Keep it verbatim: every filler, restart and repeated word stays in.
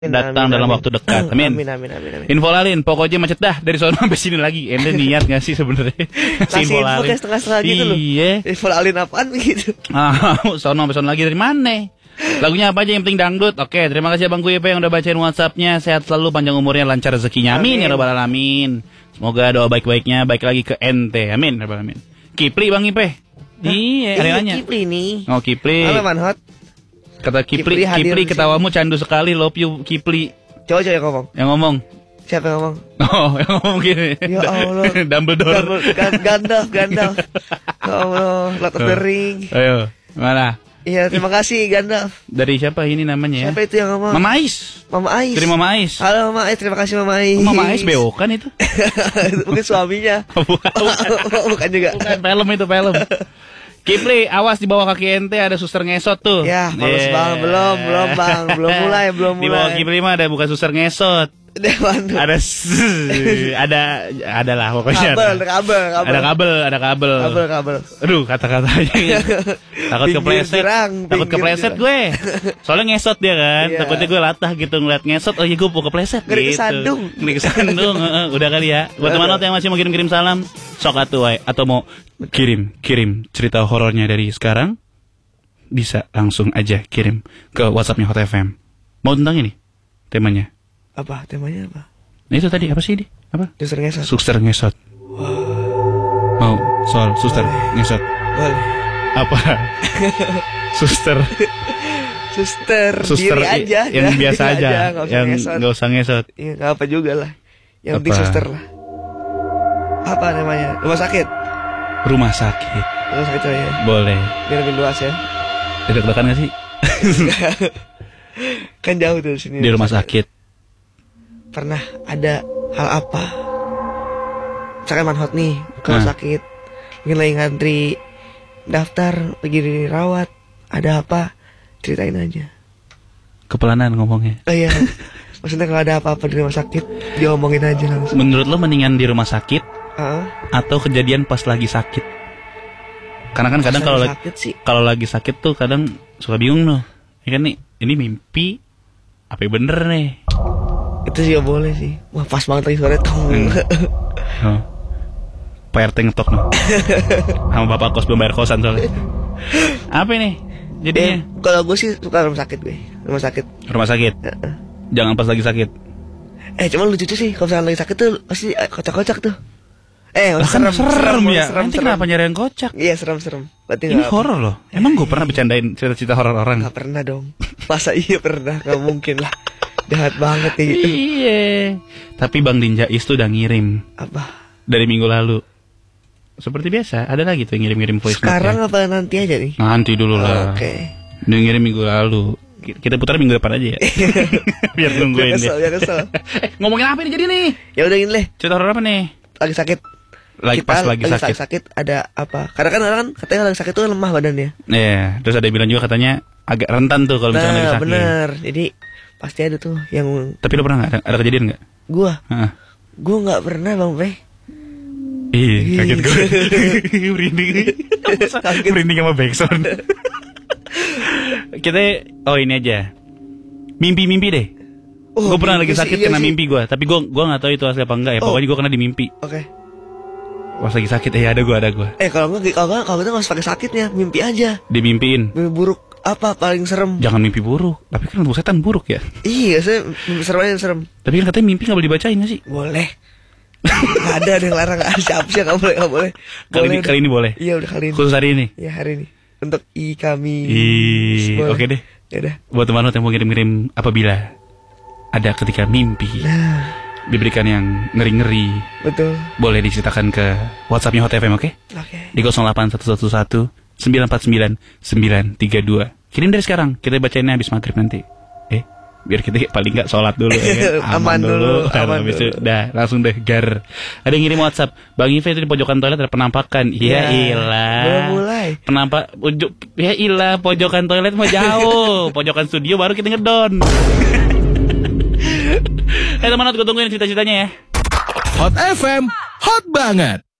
datang amin, dalam amin. waktu dekat. Amin. Amin, amin, amin, amin. Info lalin, pokoknya macet dah dari sono sampai sini lagi. Ente niat nggak sih sebenarnya? Kasih info lalin setengah-setengah gitu loh. Iya. Info lalin apaan gitu? Ah, sono sampai sono lagi dari mana? Lagunya apa aja yang penting dangdut. Oke, terima kasih Abang Kuyepe yang udah bacain WhatsApp-nya. Sehat selalu, panjang umurnya, lancar rezekinya. Amin, amin. Ya rabbal alamin. Semoga doa baik-baiknya baik lagi ke ente. Amin, rabbal alamin. Kipli Bang Ipe. Iya, ada nanya. Kipli nih. Oh, Kipli. Halo Manhot. Kata Kipli, Kipli, Kipli ketawamu candu sekali. Love you Kipli. Coba coba yang ngomong. Yang ngomong. Siapa yang ngomong? Oh, yang ngomong gini. Ya Allah. Dumbledore. Gandalf, Gandalf. Ya Allah, Lord of the Ring. Ayo, mana? Iya, terima kasih Gandalf. Dari siapa ini namanya ya? Siapa itu yang ngomong? Mama Ais. Mama Ais. Dari Mama Ais. Halo Mama Ais, terima kasih Mama Ais. Oh, Mama Ais beokan itu? Mungkin suaminya. bukan, bukan. bukan juga. Bukan film itu film. Kipli, awas di bawah kaki ente ada suster ngesot tuh. Ya, males yeah. bang, belum, belum bang, belum mulai, belum mulai. Di bawah Kipli mah ada bukan suster ngesot. Ada ada ada lah pokoknya. Kabel, ada kabel, kabel. Ada kabel, ada kabel. Kabel, kabel. Aduh, kata-katanya. Takut kepleset. Takut kepleset gue. Soalnya ngesot dia kan. Yeah. Takutnya gue latah gitu ngeliat ngesot. Oh iya gue mau kepleset gitu. Ngeri kesandung. Ngeri kesandung. Udah kali ya. Buat teman-teman yang masih mau kirim-kirim salam, sok atuh wae atau mau kirim kirim cerita horornya dari sekarang, bisa langsung aja kirim ke WhatsApp-nya Hot F M. Mau tentang ini temanya? Apa temanya apa? Nah itu tadi apa sih di? Apa? Suster ngesot. Suster ngesot. Wow. Mau soal suster boleh. Ngesot. Boleh. Apa? Suster. Suster. Suster diri aja. Yang biasa aja. aja gak yang nggak usah ngesot. Iya nggak apa juga lah. Yang penting suster lah. Apa namanya? Rumah sakit. Rumah sakit. Rumah sakit ya. Boleh. Biar lebih luas ya. Deg-degan nggak sih? Kan jauh tuh sini. Di rumah sakit. sakit. Pernah ada hal apa? Misalkan Manhot nih kalau nah. sakit, mungkin lagi ngantri daftar, lagi dirawat, ada apa? Ceritain aja. Kepelanan ngomongnya. Oh iya. Maksudnya kalau ada apa-apa di rumah sakit, dia omongin aja langsung. Menurut lo mendingan di rumah sakit uh-huh. atau kejadian pas lagi sakit? Karena kan pas kadang kalau lagi kalau lagi sakit tuh kadang suka bingung loh. Ya kan nih, ini mimpi apa yang bener nih? Itu sih ya boleh sih. Wah pas banget lagi sore tuh. Hmm. Oh. P R T ngetok nih. Sama bapak kos belum bayar kosan soalnya. Apa ini? Jadinya? Eh, kalau gue sih suka rumah sakit gue. Rumah sakit. Rumah sakit. Uh-uh. Jangan pas lagi sakit. Eh cuma lucu tuh sih kalau misalnya lagi sakit tuh pasti kocak-kocak tuh. Eh serem, serem, serem ya. Serem, Nanti serem. kenapa nyari yang kocak? Iya serem-serem. Ini horor loh. Emang gue pernah bercandain cerita-cerita horor orang? Gak pernah dong. Masa iya pernah? Gak mungkin lah. Jahat banget kayak gitu. Iya. Tapi Bang Dinjais tuh udah ngirim. Apa? Dari minggu lalu. Seperti biasa, ada lagi tuh yang ngirim-ngirim voice note. Sekarang apa nanti aja nih? Nanti dulu lah. Oh, Oke. Okay. Dia ngirim minggu lalu. Kita putar minggu depan aja ya. Biar nungguin dia. Biar kesel, eh, ngomongin apa ini jadi nih? Ya udah gini deh. Cerita horor apa nih? Lagi sakit. Lagi Kita pas lagi, lagi sakit. sakit ada apa? Karena kan orang kan katanya lagi sakit tuh lemah badannya. Iya, yeah, terus ada yang bilang juga katanya agak rentan tuh kalau misalnya nah, lagi sakit. Bener. Jadi pasti ada tuh yang. Tapi lo pernah nggak ada, ada kejadian nggak? Gua. Uh. Gua nggak pernah Bang Pe. Ih, kaget gue. Merinding. Merinding sama backsound. Kita oh ini aja. Mimpi-mimpi deh. Oh, gue pernah lagi sakit iya kena sih. Mimpi gue, tapi gue gue nggak tahu itu asli apa enggak ya. Oh. Pokoknya gue kena di mimpi. Oke. Okay. Pas lagi sakit, eh ada gue ada gue. Eh kalau enggak kalau enggak kalau kita nggak usah pakai sakitnya, mimpi aja. Dimimpiin. Mimpi buruk apa paling serem? Jangan mimpi buruk. Tapi kan untuk setan buruk ya. Iya, saya mimpi serem aja serem. Tapi kan katanya mimpi nggak boleh dibacain nggak sih? Boleh. Gak ada yang larang. Siapa sih nggak boleh nggak boleh. Kali ini kali ini boleh. Iya udah kali ini. Khusus hari ini. Iya hari ini. Untuk i kami. Ih, oke deh. Ya udah. Buat teman-teman yang mau kirim-kirim apabila ada ketika mimpi nah. diberikan yang ngeri-ngeri. Betul. Boleh diceritakan ke WhatsApp-nya Hot F M, oke? Okay? Oke. Okay. Di nol delapan satu satu satu sembilan empat sembilan sembilan tiga dua. Kirim dari sekarang. Kita bacainnya habis maghrib nanti. Eh, biar kita paling nggak sholat dulu ya. Aman, aman dulu. Aman dulu. Dah, langsung deh gar. Ada yang ngirim WhatsApp. Bang Ive itu di pojokan toilet ada penampakan. Iya, ilah. Belum mulai. Penampak pojok. Ya ilah, pojokan toilet mah jauh. Pojokan studio baru kita ngedon. Eh teman-teman, gue tungguin cerita-ceritanya ya. Hot F M, hot banget.